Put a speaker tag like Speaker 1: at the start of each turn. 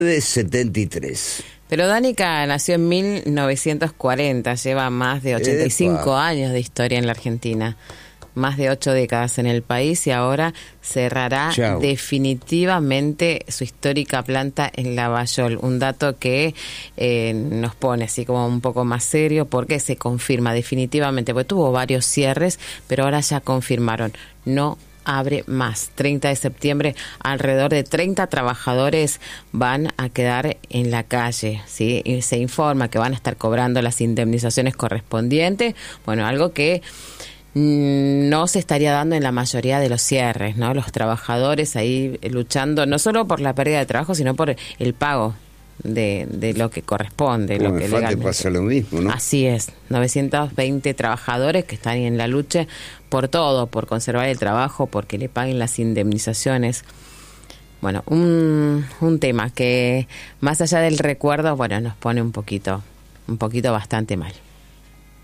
Speaker 1: de 73.
Speaker 2: Pero Danica nació en 1940, lleva más de 85 años de historia en la Argentina, más de 8 décadas en el país y ahora cerrará definitivamente su histórica planta en Lavallol. Un dato que nos pone así como un poco más serio porque se confirma definitivamente, porque tuvo varios cierres, pero ahora ya confirmaron, no abre más. 30 de septiembre, alrededor de 30 trabajadores van a quedar en la calle, ¿sí? Y se informa que van a estar cobrando las indemnizaciones correspondientes. Bueno, algo que no se estaría dando en la mayoría de los cierres, ¿no? Los trabajadores ahí luchando no solo por la pérdida de trabajo, sino por el pago de lo que corresponde.
Speaker 1: Bueno,
Speaker 2: lo que
Speaker 1: en FATE
Speaker 2: legalmente
Speaker 1: pasa lo mismo, ¿no?
Speaker 2: Así es, 920 trabajadores que están en la lucha por todo, por conservar el trabajo, porque le paguen las indemnizaciones. Bueno, un tema que más allá del recuerdo, bueno, nos pone un poquito bastante mal.